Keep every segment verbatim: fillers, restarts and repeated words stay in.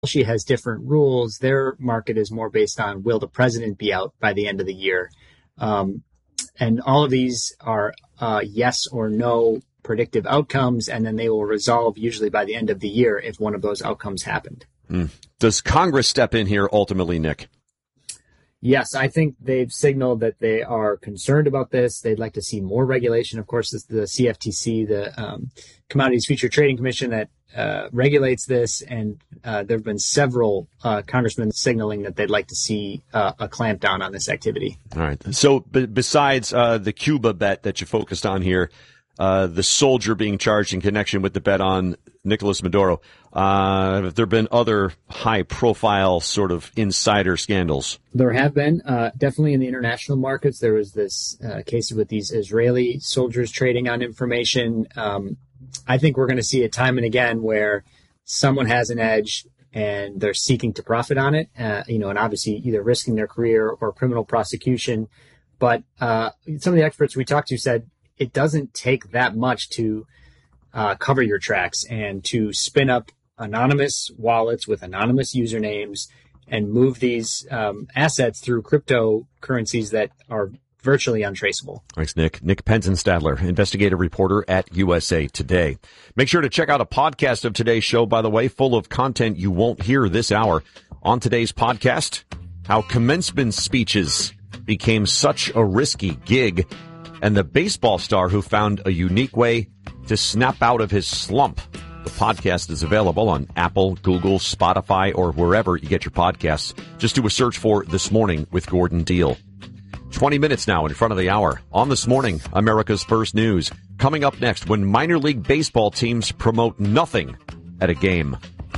She has different rules. Their market is more based on, will the president be out by the end of the year? Um, and all of these are uh, yes or no predictive outcomes, and then they will resolve usually by the end of the year if one of those outcomes happened. Mm. Does Congress step in here ultimately, Nick? Yes, I think they've signaled that they are concerned about this. They'd like to see more regulation. Of course, it's the C F T C, the um, Commodities Future Trading Commission, that uh, regulates this. And uh, there have been several uh, congressmen signaling that they'd like to see uh, a clampdown on this activity. All right. So b- besides uh, the Cuba bet that you focused on here, uh, the soldier being charged in connection with the bet on Nicolas Maduro, uh, have there been other high-profile sort of insider scandals? There have been. Uh, definitely in the international markets, there was this uh, case with these Israeli soldiers trading on information. Um, I think we're going to see it time and again where someone has an edge and they're seeking to profit on it, uh, you know, and obviously either risking their career or criminal prosecution. But uh, some of the experts we talked to said it doesn't take that much to uh, cover your tracks and to spin up anonymous wallets with anonymous usernames and move these um, assets through cryptocurrencies that are virtually untraceable. Thanks, Nick. Nick Penzenstadler, investigative reporter at U S A Today. Make sure to check out a podcast of today's show, by the way, full of content you won't hear this hour. On today's podcast, how commencement speeches became such a risky gig, and the baseball star who found a unique way to snap out of his slump. The podcast is available on Apple, Google, Spotify, or wherever you get your podcasts. Just do a search for This Morning with Gordon Deal. twenty minutes now in front of the hour. On This Morning, America's First News. Coming up next, when minor league baseball teams promote nothing at a game.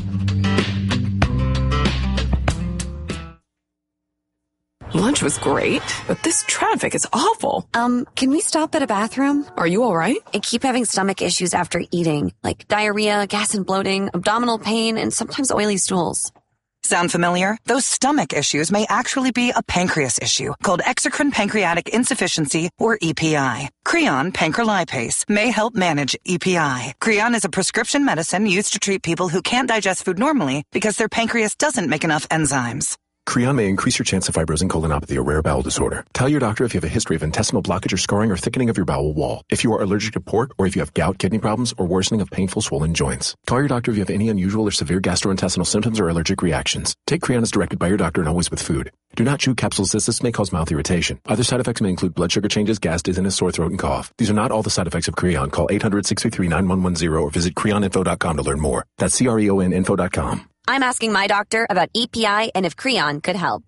Lunch was great, but this traffic is awful. Um, can we stop at a bathroom? Are you all right? I keep having stomach issues after eating, like diarrhea, gas and bloating, abdominal pain, and sometimes oily stools. Sound familiar? Those stomach issues may actually be a pancreas issue called exocrine pancreatic insufficiency, or E P I. Creon pancrelipase may help manage E P I. Creon is a prescription medicine used to treat people who can't digest food normally because their pancreas doesn't make enough enzymes. Creon may increase your chance of fibrosing colonopathy, a rare bowel disorder. Tell your doctor if you have a history of intestinal blockage or scarring or thickening of your bowel wall, if you are allergic to pork, or if you have gout, kidney problems, or worsening of painful swollen joints. Call your doctor if you have any unusual or severe gastrointestinal symptoms or allergic reactions. Take Creon as directed by your doctor and always with food. Do not chew capsules as this may cause mouth irritation. Other side effects may include blood sugar changes, gas, dizziness, sore throat, and cough. These are not all the side effects of Creon. Call eight hundred, six three three, nine one one zero or visit creon info dot com to learn more. That's C R E O N info dot com. I'm asking my doctor about E P I and if Creon could help.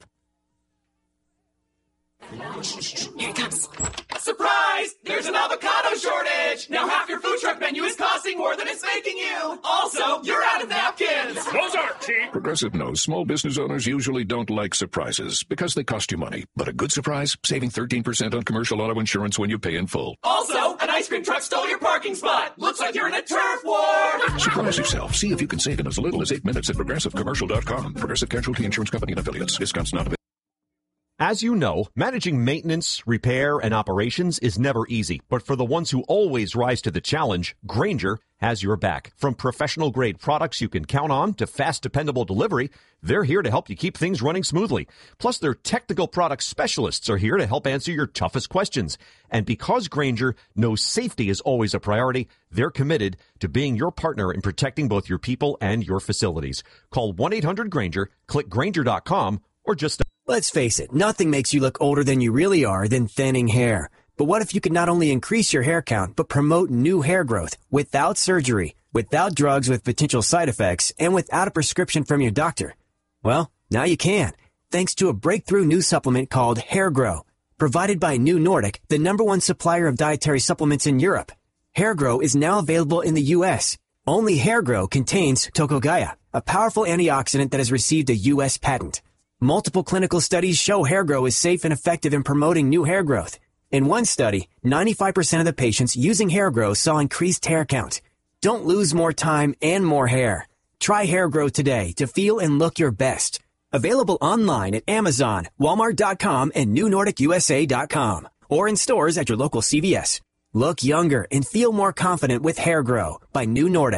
Here it comes. Surprise! There's an avocado shortage! Now half your food truck menu is costing more than it's making you! Also, you're out of napkins! Those aren't cheap! Progressive knows small business owners usually don't like surprises because they cost you money. But a good surprise? Saving thirteen percent on commercial auto insurance when you pay in full. Also, an ice cream truck stole your parking spot! Looks like you're in a turf war! Surprise yourself. See if you can save in as little as eight minutes at progressive commercial dot com. Progressive Casualty Insurance Company and Affiliates. Discounts not available. As you know, managing maintenance, repair, and operations is never easy. But for the ones who always rise to the challenge, Grainger has your back. From professional-grade products you can count on to fast, dependable delivery, they're here to help you keep things running smoothly. Plus, their technical product specialists are here to help answer your toughest questions. And because Grainger knows safety is always a priority, they're committed to being your partner in protecting both your people and your facilities. Call one eight hundred Grainger, click Grainger dot com, or just... Let's face it, nothing makes you look older than you really are than thinning hair. But what if you could not only increase your hair count, but promote new hair growth without surgery, without drugs with potential side effects, and without a prescription from your doctor? Well, now you can, thanks to a breakthrough new supplement called Hair Grow, provided by New Nordic, the number one supplier of dietary supplements in Europe. Hair Grow is now available in the U S. Only Hair Grow contains Tocogaya, a powerful antioxidant that has received a U S patent. Multiple clinical studies show Hair Grow is safe and effective in promoting new hair growth. In one study, ninety-five percent of the patients using Hair Grow saw increased hair count. Don't lose more time and more hair. Try Hair Grow today to feel and look your best. Available online at Amazon, Walmart dot com, and New Nordic U S A dot com, or in stores at your local C V S. Look younger and feel more confident with Hair Grow by New Nordic.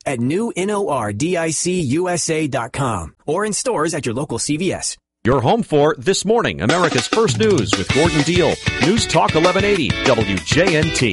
at new nordic u s a dot com or in stores at your local C V S. You're home for This Morning, America's First News with Gordon Deal. News Talk eleven eighty, W J N T.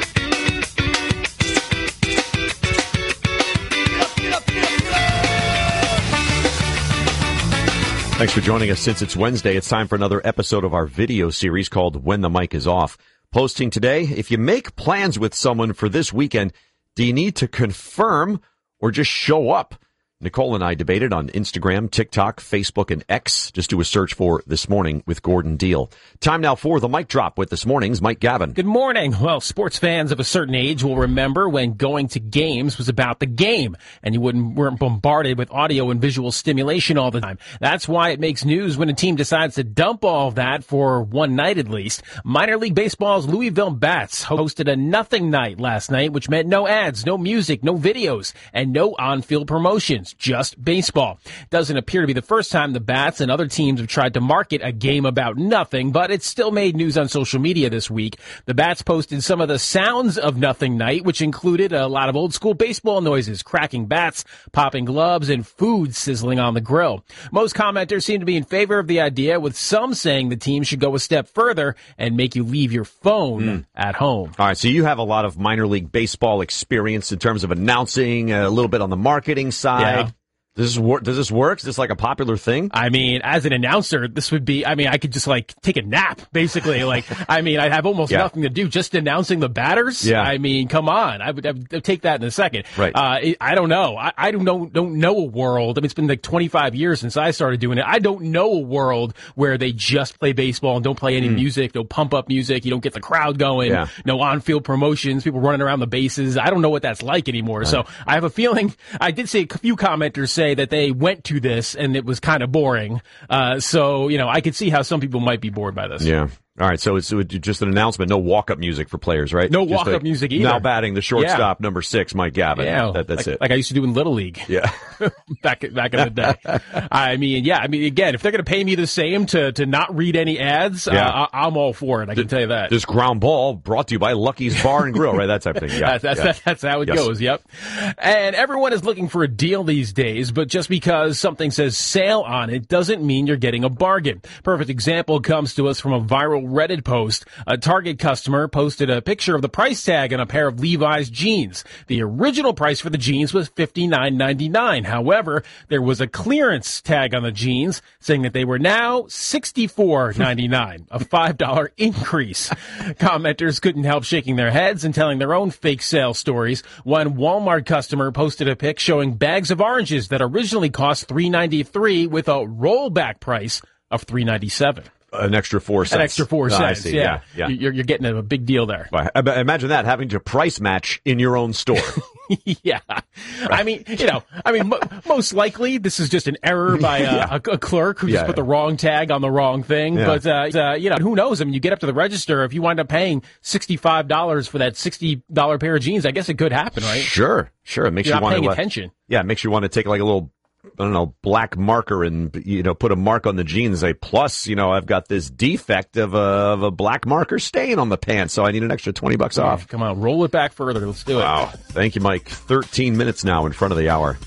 Thanks for joining us. Since it's Wednesday, it's time for another episode of our video series called When the Mic is Off. Posting today, if you make plans with someone for this weekend, do you need to confirm or just show up? Nicole and I debated on Instagram, TikTok, Facebook, and X. Just do a search for This Morning with Gordon Deal. Time now for the mic drop with This Morning's Mike Gavin. Good morning. Well, sports fans of a certain age will remember when going to games was about the game, and you wouldn't weren't bombarded with audio and visual stimulation all the time. That's why it makes news when a team decides to dump all of that for one night at least. Minor League Baseball's Louisville Bats hosted a nothing night last night, which meant no ads, no music, no videos, and no on-field promotions. Just baseball. Doesn't appear to be the first time the Bats and other teams have tried to market a game about nothing, but it's still made news on social media this week. The Bats posted some of the sounds of Nothing Night, which included a lot of old school baseball noises, cracking bats, popping gloves, and food sizzling on the grill. Most commenters seem to be in favor of the idea, with some saying the team should go a step further and make you leave your phone mm. at home. All right, so you have a lot of minor league baseball experience in terms of announcing, a little bit on the marketing side. Yeah. Does this work? Does this work? Is this like a popular thing? I mean, as an announcer, this would be, I mean, I could just like take a nap, basically. Like, I mean, I'd have almost yeah. nothing to do just announcing the batters. Yeah. I mean, come on. I would, I would take that in a second. Right. Uh, I don't know. I, I don't know, don't know a world. I mean, it's been like twenty-five years since I started doing it. I don't know a world where they just play baseball and don't play any mm. music, no pump up music. You don't get the crowd going, yeah. no on field promotions, people running around the bases. I don't know what that's like anymore. Right. So I have a feeling, I did see a few commenters say that they went to this and it was kind of boring. Uh, so, you know, I could see how some people might be bored by this. Yeah. All right, so it's just an announcement. No walk-up music for players, right? No walk-up like music either. Now batting the shortstop, yeah. number six, Mike Gavin. Yeah, that, that's like, it. Like I used to do in Little League. Yeah, back back in the day. I mean, yeah. I mean, again, if they're going to pay me the same to to not read any ads, yeah. uh, I, I'm all for it. I can the, tell you that. This ground ball brought to you by Lucky's Bar and Grill, right? That type of thing. Yeah, that's that's, yeah. that's, that's how it yes. goes. Yep. And everyone is looking for a deal these days, but just because something says sale on it doesn't mean you're getting a bargain. Perfect example comes to us from a viral Reddit post. A Target customer posted a picture of the price tag on a pair of Levi's jeans. The original price for the jeans was fifty-nine ninety-nine. However, there was a clearance tag on the jeans saying that they were now sixty-four ninety-nine, a five dollars increase. Commenters couldn't help shaking their heads and telling their own fake sale stories. One Walmart customer posted a pic showing bags of oranges that originally cost three ninety-three with a rollback price of three ninety-seven. An extra four cents. An extra four cents. Oh, I see. Yeah. yeah, yeah. You're, you're getting a big deal there. Imagine that, having to price match in your own store. yeah. Right. I mean, you know, I mean, mo- most likely this is just an error by uh, yeah. a, a clerk who yeah, just put yeah. the wrong tag on the wrong thing. Yeah. But, uh, uh, you know, who knows? I mean, you get up to the register, if you wind up paying sixty-five dollars for that sixty dollars pair of jeans, I guess it could happen, right? Sure. Sure. It makes you're you not want paying to, attention. Uh, yeah, it makes you want to take like a little, I don't know, black marker and, you know, put a mark on the jeans. Say, plus, you know, I've got this defect of a, of a black marker stain on the pants, so I need an extra twenty bucks yeah, off. Come on, roll it back further. Let's do it. Wow. Thank you, Mike. thirteen minutes now in front of the hour.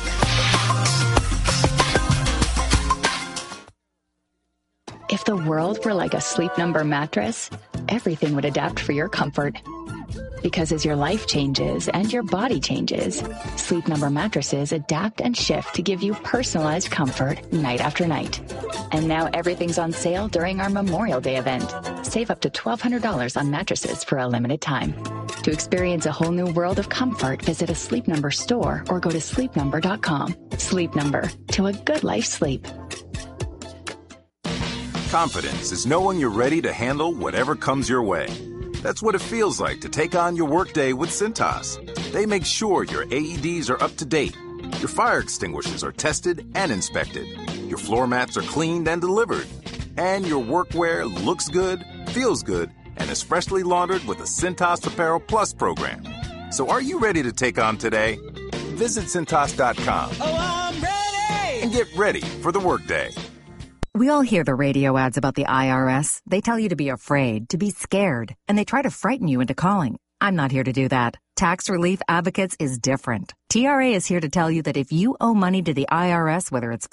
If the world were like a Sleep Number mattress, everything would adapt for your comfort. Because as your life changes and your body changes, Sleep Number mattresses adapt and shift to give you personalized comfort night after night. And now everything's on sale during our Memorial Day event. Save up to twelve hundred dollars on mattresses for a limited time. To experience a whole new world of comfort, visit a Sleep Number store or go to sleep number dot com. Sleep Number, to a good life sleep. Confidence is knowing you're ready to handle whatever comes your way. That's what it feels like to take on your workday with Cintas. They make sure your A E Ds are up to date, your fire extinguishers are tested and inspected, your floor mats are cleaned and delivered, and your workwear looks good, feels good, and is freshly laundered with the Cintas Apparel Plus program. So are you ready to take on today? Visit Cintas dot com. Oh, I'm ready! And get ready for the workday. We all hear the radio ads about the I R S. They tell you to be afraid, to be scared, and they try to frighten you into calling. I'm not here to do that. Tax Relief Advocates is different. T R A is here to tell you that if you owe money to the I R S, whether it's